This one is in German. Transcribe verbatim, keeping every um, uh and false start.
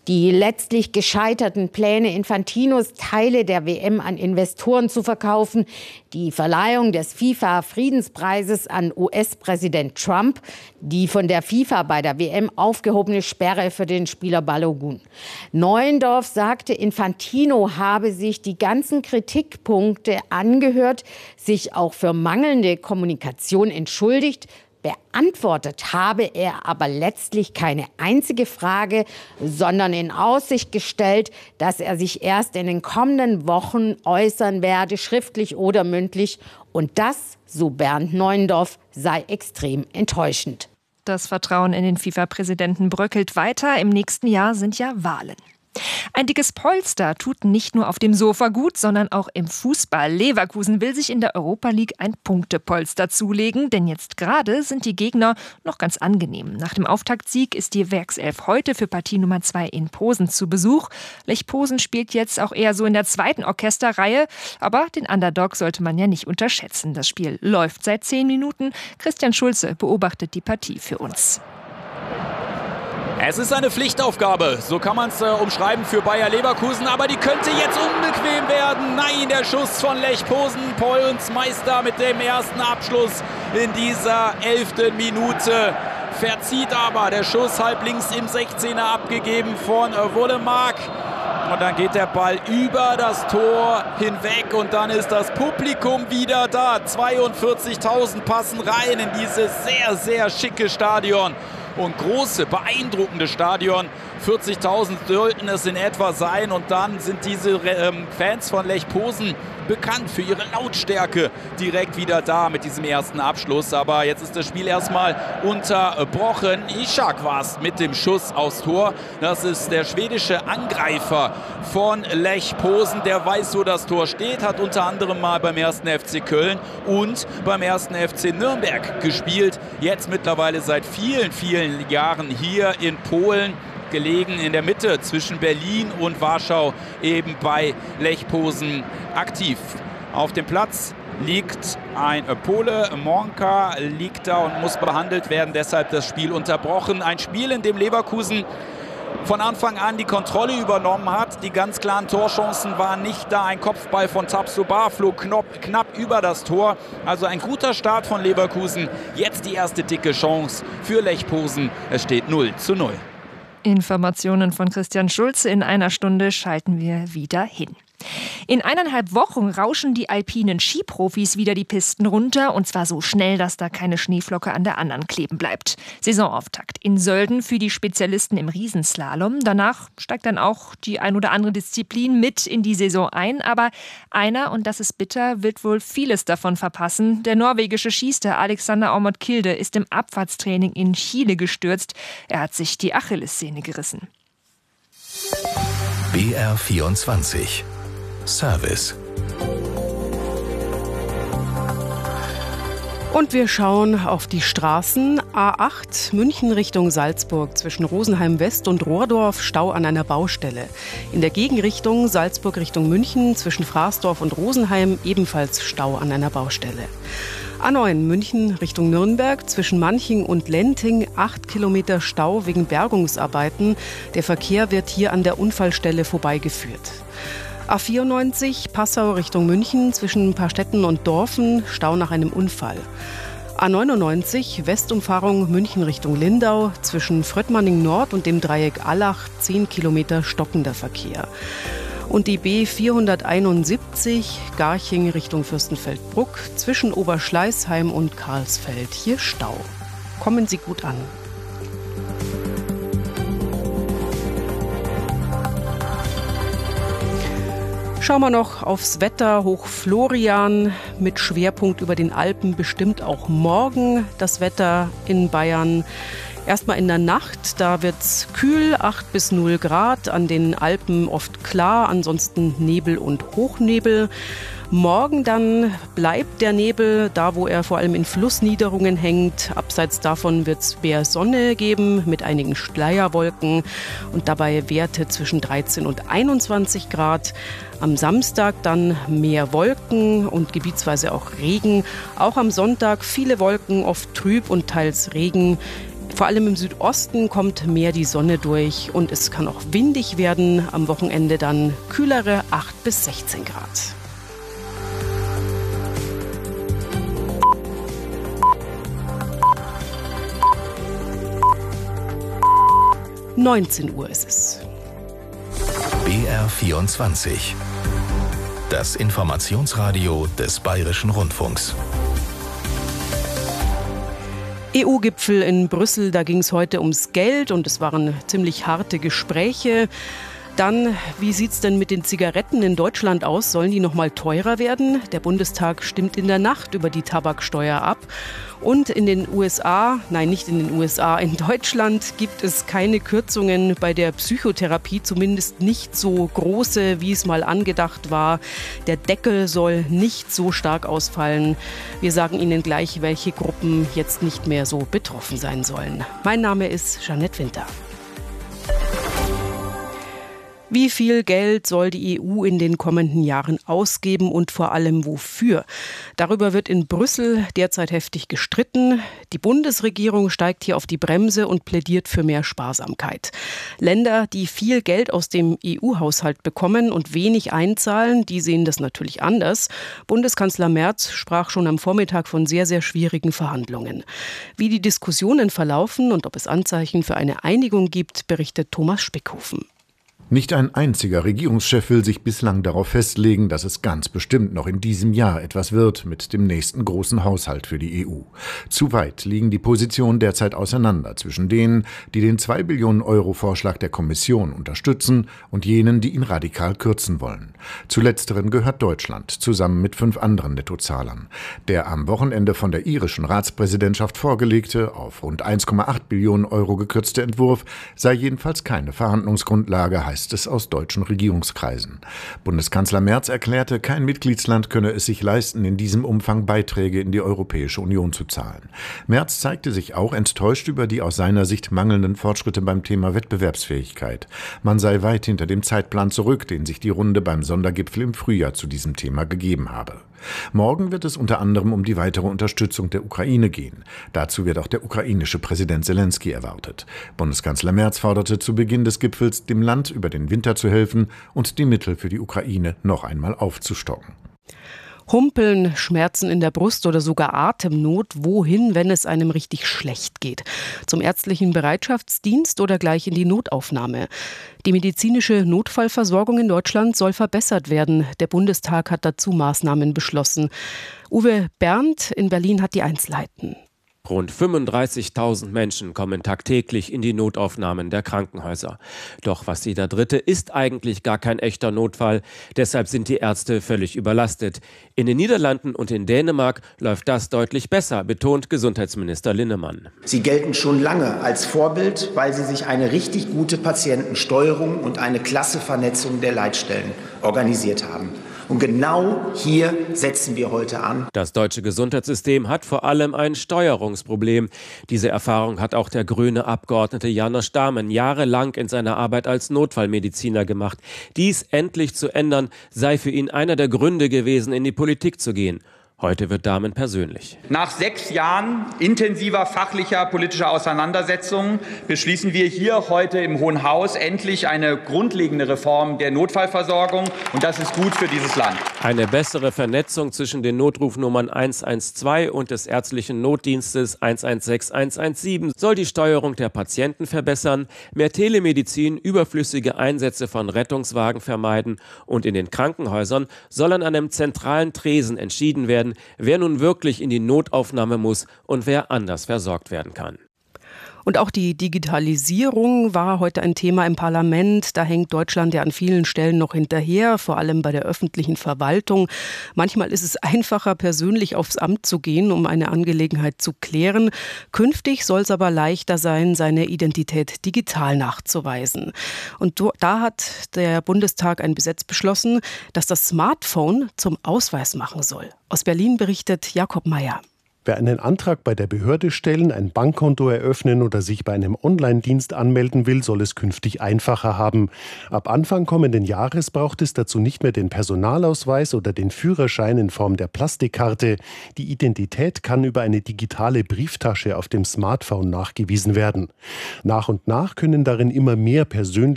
Die letztlich gescheiterten Pläne Infantinos, Teile der W M an Investoren zu verkaufen, die Verleihung des FIFA-Friedenspreises an U S-Präsident Trump, die von der FIFA bei der W M aufgehobene Sperre für den Spieler Balogun. Neuendorf sagte, Infantino habe sich die ganzen Kritikpunkte angehört, sich auch für mangelnde Kommunikation entschuldigt. Beantwortet habe er aber letztlich keine einzige Frage, sondern in Aussicht gestellt, dass er sich erst in den kommenden Wochen äußern werde, schriftlich oder mündlich. Und das, so Bernd Neuendorf, sei extrem enttäuschend. Das Vertrauen in den FIFA-Präsidenten bröckelt weiter. Im nächsten Jahr sind ja Wahlen. Ein dickes Polster tut nicht nur auf dem Sofa gut, sondern auch im Fußball. Leverkusen will sich in der Europa League ein Punktepolster zulegen, denn jetzt gerade sind die Gegner noch ganz angenehm. Nach dem Auftaktsieg ist die Werkself heute für Partie Nummer zwei in Posen zu Besuch. Lech Posen spielt jetzt auch eher so in der zweiten Orchesterreihe, aber den Underdog sollte man ja nicht unterschätzen. Das Spiel läuft seit zehn Minuten. Christian Schulze beobachtet die Partie für uns. Es ist eine Pflichtaufgabe, so kann man es äh, umschreiben für Bayer Leverkusen, aber die könnte jetzt unbequem werden. Nein, der Schuss von Lech Posen, Polens Meister mit dem ersten Abschluss in dieser elften Minute. Verzieht aber, der Schuss halb links im sechzehner abgegeben von äh, Wålemark. Und dann geht der Ball über das Tor hinweg und dann ist das Publikum wieder da. zweiundvierzigtausend passen rein in dieses sehr, sehr schicke Stadion. Und große, beeindruckende Stadion. vierzigtausend sollten es in etwa sein. Und dann sind diese ähm, Fans von Lech Posen bekannt für ihre Lautstärke direkt wieder da mit diesem ersten Abschluss. Aber jetzt ist das Spiel erstmal unterbrochen. Ishak war es mit dem Schuss aufs Tor. Das ist der schwedische Angreifer von Lech Posen. Der weiß, wo das Tor steht, hat unter anderem mal beim ersten F C Köln und beim ersten F C Nürnberg gespielt. Jetzt mittlerweile seit vielen, vielen Jahren hier in Polen. Gelegen in der Mitte zwischen Berlin und Warschau, eben bei Lech Posen aktiv. Auf dem Platz liegt ein Pole, Monka liegt da und muss behandelt werden, deshalb das Spiel unterbrochen. Ein Spiel, in dem Leverkusen von Anfang an die Kontrolle übernommen hat. Die ganz klaren Torchancen waren nicht da. Ein Kopfball von Tabsoba flog knapp, knapp über das Tor. Also ein guter Start von Leverkusen. Jetzt die erste dicke Chance für Lech Posen. Es steht null zu null. Informationen von Christian Schulze. In einer Stunde schalten wir wieder hin. In eineinhalb Wochen rauschen die alpinen Skiprofis wieder die Pisten runter. Und zwar so schnell, dass da keine Schneeflocke an der anderen kleben bleibt. Saisonauftakt in Sölden für die Spezialisten im Riesenslalom. Danach steigt dann auch die ein oder andere Disziplin mit in die Saison ein. Aber einer, und das ist bitter, wird wohl vieles davon verpassen. Der norwegische Skistar Alexander Aamodt Kilde ist im Abfahrtstraining in Chile gestürzt. Er hat sich die Achillessehne gerissen. B R vierundzwanzig Service. Und wir schauen auf die Straßen. A acht, München Richtung Salzburg, zwischen Rosenheim West und Rohrdorf, Stau an einer Baustelle. In der Gegenrichtung Salzburg Richtung München, zwischen Fraßdorf und Rosenheim, ebenfalls Stau an einer Baustelle. A neun, München Richtung Nürnberg, zwischen Manching und Lenting, acht Kilometer Stau wegen Bergungsarbeiten. Der Verkehr wird hier an der Unfallstelle vorbeigeführt. A vierundneunzig, Passau Richtung München, zwischen Paarstetten und Dorfen, Stau nach einem Unfall. A neunundneunzig, Westumfahrung München Richtung Lindau, zwischen Fröttmanning Nord und dem Dreieck Allach, zehn Kilometer stockender Verkehr. Und die B vierhunderteinundsiebzig, Garching Richtung Fürstenfeldbruck, zwischen Oberschleißheim und Karlsfeld, hier Stau. Kommen Sie gut an. Schauen wir noch aufs Wetter. Hoch Florian mit Schwerpunkt über den Alpen, bestimmt auch morgen das Wetter in Bayern. Erstmal in der Nacht, da wird's kühl, acht bis null Grad, an den Alpen oft klar, ansonsten Nebel und Hochnebel. Morgen dann bleibt der Nebel, da wo er vor allem in Flussniederungen hängt. Abseits davon wird es mehr Sonne geben mit einigen Schleierwolken und dabei Werte zwischen dreizehn und einundzwanzig Grad. Am Samstag dann mehr Wolken und gebietsweise auch Regen. Auch am Sonntag viele Wolken, oft trüb und teils Regen. Vor allem im Südosten kommt mehr die Sonne durch und es kann auch windig werden. Am Wochenende dann kühlere acht bis sechzehn Grad. neunzehn Uhr ist es. B R vierundzwanzig. Das Informationsradio des Bayerischen Rundfunks. E U-Gipfel in Brüssel, da ging es heute ums Geld und es waren ziemlich harte Gespräche. Dann, wie sieht es denn mit den Zigaretten in Deutschland aus? Sollen die noch mal teurer werden? Der Bundestag stimmt in der Nacht über die Tabaksteuer ab. Und in den U S A, nein, nicht in den U S A, in Deutschland gibt es keine Kürzungen bei der Psychotherapie, zumindest nicht so große, wie es mal angedacht war. Der Deckel soll nicht so stark ausfallen. Wir sagen Ihnen gleich, welche Gruppen jetzt nicht mehr so betroffen sein sollen. Mein Name ist Jeanette Winter. Wie viel Geld soll die E U in den kommenden Jahren ausgeben und vor allem wofür? Darüber wird in Brüssel derzeit heftig gestritten. Die Bundesregierung steigt hier auf die Bremse und plädiert für mehr Sparsamkeit. Länder, die viel Geld aus dem E U-Haushalt bekommen und wenig einzahlen, die sehen das natürlich anders. Bundeskanzler Merz sprach schon am Vormittag von sehr, sehr schwierigen Verhandlungen. Wie die Diskussionen verlaufen und ob es Anzeichen für eine Einigung gibt, berichtet Thomas Spickhofen. Nicht ein einziger Regierungschef will sich bislang darauf festlegen, dass es ganz bestimmt noch in diesem Jahr etwas wird mit dem nächsten großen Haushalt für die E U. Zu weit liegen die Positionen derzeit auseinander zwischen denen, die den zwei Billionen Euro Vorschlag der Kommission unterstützen und jenen, die ihn radikal kürzen wollen. Zu letzteren gehört Deutschland, zusammen mit fünf anderen Nettozahlern. Der am Wochenende von der irischen Ratspräsidentschaft vorgelegte, auf rund eins Komma acht Billionen Euro gekürzte Entwurf sei jedenfalls keine Verhandlungsgrundlage, heißt es aus deutschen Regierungskreisen. Bundeskanzler Merz erklärte, kein Mitgliedsland könne es sich leisten, in diesem Umfang Beiträge in die Europäische Union zu zahlen. Merz zeigte sich auch enttäuscht über die aus seiner Sicht mangelnden Fortschritte beim Thema Wettbewerbsfähigkeit. Man sei weit hinter dem Zeitplan zurück, den sich die Runde beim Sondergipfel im Frühjahr zu diesem Thema gegeben habe. Morgen wird es unter anderem um die weitere Unterstützung der Ukraine gehen. Dazu wird auch der ukrainische Präsident Selenskyj erwartet. Bundeskanzler Merz forderte zu Beginn des Gipfels, dem Land über den Winter zu helfen und die Mittel für die Ukraine noch einmal aufzustocken. Humpeln, Schmerzen in der Brust oder sogar Atemnot. Wohin, wenn es einem richtig schlecht geht? Zum ärztlichen Bereitschaftsdienst oder gleich in die Notaufnahme? Die medizinische Notfallversorgung in Deutschland soll verbessert werden. Der Bundestag hat dazu Maßnahmen beschlossen. Uwe Berndt in Berlin hat die Einzelheiten. Rund fünfunddreißigtausend Menschen kommen tagtäglich in die Notaufnahmen der Krankenhäuser. Doch was jeder Dritte ist eigentlich gar kein echter Notfall. Deshalb sind die Ärzte völlig überlastet. In den Niederlanden und in Dänemark läuft das deutlich besser, betont Gesundheitsminister Linnemann. Sie gelten schon lange als Vorbild, weil sie sich eine richtig gute Patientensteuerung und eine klasse Vernetzung der Leitstellen organisiert haben. Und genau hier setzen wir heute an. Das deutsche Gesundheitssystem hat vor allem ein Steuerungsproblem. Diese Erfahrung hat auch der grüne Abgeordnete János Dahmen jahrelang in seiner Arbeit als Notfallmediziner gemacht. Dies endlich zu ändern, sei für ihn einer der Gründe gewesen, in die Politik zu gehen. Heute wird Dahmen persönlich. Nach sechs Jahren intensiver fachlicher politischer Auseinandersetzungen beschließen wir hier heute im Hohen Haus endlich eine grundlegende Reform der Notfallversorgung. Und das ist gut für dieses Land. Eine bessere Vernetzung zwischen den Notrufnummern eins eins zwei und des ärztlichen Notdienstes eins eins sechs eins eins sieben soll die Steuerung der Patienten verbessern, mehr Telemedizin, überflüssige Einsätze von Rettungswagen vermeiden und in den Krankenhäusern soll an einem zentralen Tresen entschieden werden, wer nun wirklich in die Notaufnahme muss und wer anders versorgt werden kann. Und auch die Digitalisierung war heute ein Thema im Parlament. Da hängt Deutschland ja an vielen Stellen noch hinterher, vor allem bei der öffentlichen Verwaltung. Manchmal ist es einfacher, persönlich aufs Amt zu gehen, um eine Angelegenheit zu klären. Künftig soll es aber leichter sein, seine Identität digital nachzuweisen. Und da hat der Bundestag ein Gesetz beschlossen, das das Smartphone zum Ausweis machen soll. Aus Berlin berichtet Jakob Meyer. Wer einen Antrag bei der Behörde stellen, ein Bankkonto eröffnen oder sich bei einem Online-Dienst anmelden will, soll es künftig einfacher haben. Ab Anfang kommenden Jahres braucht es dazu nicht mehr den Personalausweis oder den Führerschein in Form der Plastikkarte. Die Identität kann über eine digitale Brieftasche auf dem Smartphone nachgewiesen werden. Nach und nach können darin immer mehr persönliche